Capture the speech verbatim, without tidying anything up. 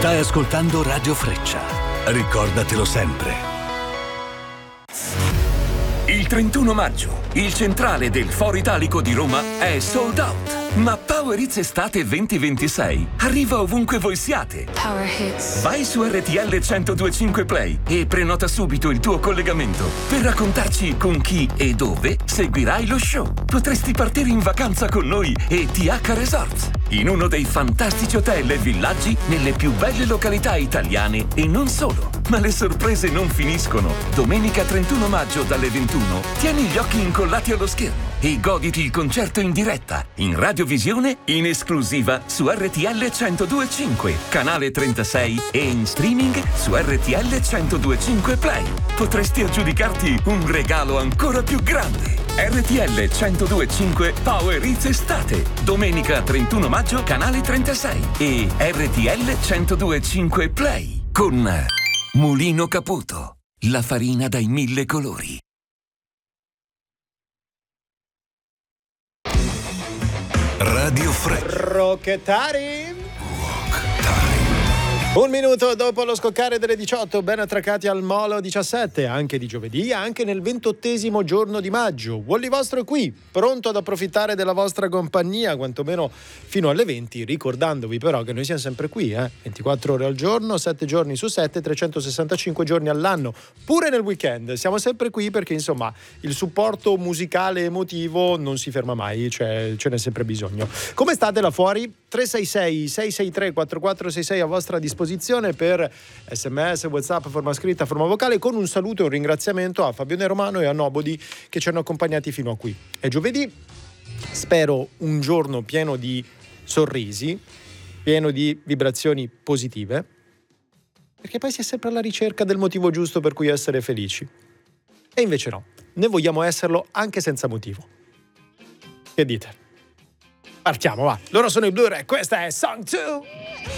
Stai ascoltando Radio Freccia. Ricordatelo sempre. Il trentuno maggio, il centrale del Foro Italico di Roma è sold out. Ma Power Hits Estate venti ventisei arriva ovunque voi siate. Power Hits. Vai su R T L centodue e cinque Play e prenota subito il tuo collegamento per raccontarci con chi e dove seguirai lo show. Potresti partire in vacanza con noi e T H Resorts, in uno dei fantastici hotel e villaggi nelle più belle località italiane e non solo. Ma le sorprese non finiscono. Domenica trentuno maggio dalle ventuno tieni gli occhi incollati allo schermo e goditi il concerto in diretta, in radiovisione, in esclusiva su R T L centodue e cinque, canale trentasei e in streaming su R T L centodue e cinque Play. Potresti aggiudicarti un regalo ancora più grande. R T L centodue e cinque Power Hits Estate, domenica trentuno maggio, canale trentasei e R T L centodue e cinque Play con Mulino Caputo, la farina dai mille colori. Radio Freccia. Rocchettari. Un minuto dopo lo scoccare delle diciotto, ben attraccati al Molo diciassette, anche di giovedì, anche nel ventottesimo giorno di maggio. Wally vostro è qui, pronto ad approfittare della vostra compagnia, quantomeno fino alle venti, ricordandovi però che noi siamo sempre qui, eh? ventiquattro ore al giorno, sette giorni su sette, trecentosessantacinque giorni all'anno, pure nel weekend. Siamo sempre qui perché, insomma, il supporto musicale e emotivo non si ferma mai, cioè ce n'è sempre bisogno. Come state là fuori? tre sei sei sei sei tre quattro quattro sei sei a vostra disposizione per sms, whatsapp, forma scritta, forma vocale, con un saluto e un ringraziamento a Fabione Romano e a Nobody che ci hanno accompagnati fino a qui. È giovedì, spero un giorno pieno di sorrisi, pieno di vibrazioni positive, perché poi si è sempre alla ricerca del motivo giusto per cui essere felici. E invece no, noi vogliamo esserlo anche senza motivo. Che dite? Partiamo, va. Loro sono i Blu-ray, questa è Song due.